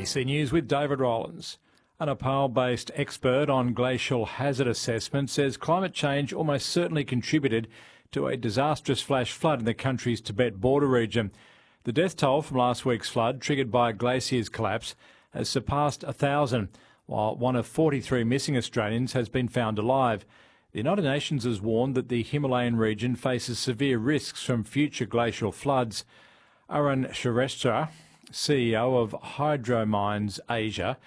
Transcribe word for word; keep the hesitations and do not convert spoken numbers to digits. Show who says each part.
Speaker 1: A B C News with David Rollins. A Nepal-based expert on glacial hazard assessment says climate change almost certainly contributed to a disastrous flash flood in the country's Tibet border region. The death toll from last week's flood, triggered by a glacier's collapse, has surpassed a thousand, while one of forty-three missing Australians has been found alive. The United Nations has warned that the Himalayan region faces severe risks from future glacial floods. Arun Shrestha, C E O of Hydromines Asia,